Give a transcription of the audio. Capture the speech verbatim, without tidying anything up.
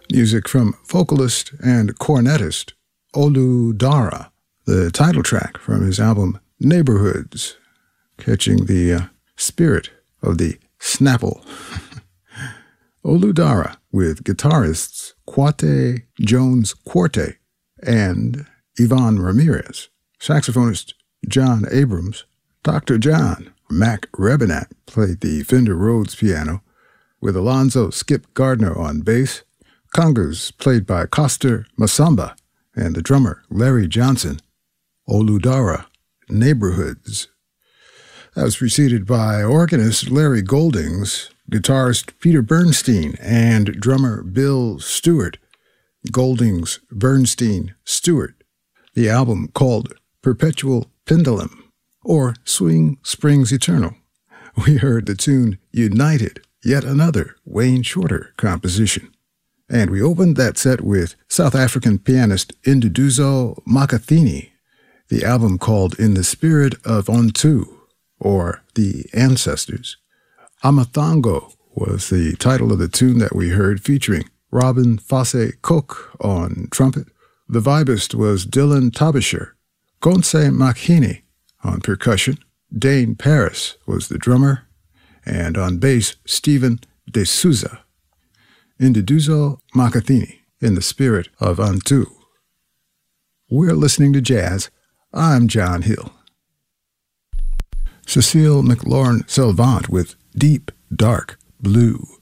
Music from vocalist and cornetist Oludara, the title track from his album Neighborhoods, catching the uh, spirit of the Snapple. Oludara with guitarists Quate Jones Quartet and Ivan Ramirez, saxophonist John Abrams, Doctor John Mac Rebenat played the Fender Rhodes piano, with Alonzo Skip Gardner on bass, congas played by Coster Masamba, and the drummer Larry Johnson. Oludara, Neighborhoods. That was preceded by organist Larry Goldings, guitarist Peter Bernstein, and drummer Bill Stewart. Goldings, Bernstein, Stewart. The album called Perpetual Pendulum, or Swing Springs Eternal. We heard the tune United, yet another Wayne Shorter composition. And we opened that set with South African pianist Induduzo Makathini, the album called In the Spirit of Ontu, or The Ancestors. Amathango was the title of the tune that we heard, featuring Robin Fosse Cook on trumpet. The vibist was Dylan Tabisher. Konse Makhini on percussion. Dane Paris was the drummer. And on bass, Stephen De Souza. Induduzo Makathini, In the Spirit of Ontu. We're listening to jazz. I'm John Hill. Cecile McLaurin Salvant with Deep Dark Blue.